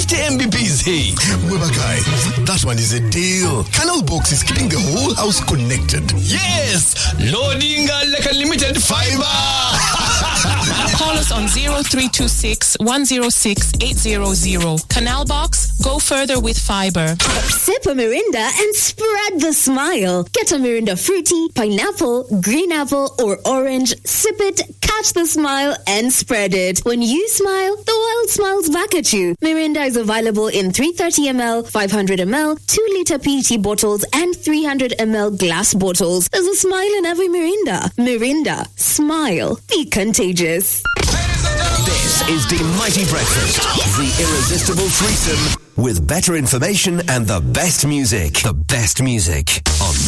50 Mbps. Hey, Weba guy, that one is a deal. Canal Box is keeping the whole house connected. Yes, loading like unlimited fiber. Call us on 0326 106 800. Canal Box, go further with fiber. Sip a Mirinda and spread the smile. Get a Mirinda fruity, pineapple, green apple, or orange. Sip it, catch the smile, and spread it. When you smile, the world smiles back at you. Mirinda is available in 330 ml, 500 ml, 2-liter PET bottles, and 300 ml glass bottles. There's a smile in every Mirinda. Mirinda, smile, be contagious. This is the Mighty Breakfast, the irresistible threesome with better information and the best music. The best music on